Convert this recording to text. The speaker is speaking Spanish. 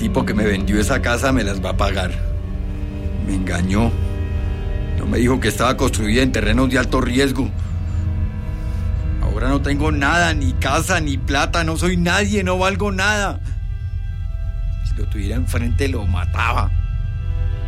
tipo que me vendió esa casa me las va a pagar. Me engañó. No me dijo que estaba construida en terrenos de alto riesgo. Ahora no tengo nada, ni casa, ni plata, no soy nadie, no valgo nada. Si lo tuviera enfrente lo mataba.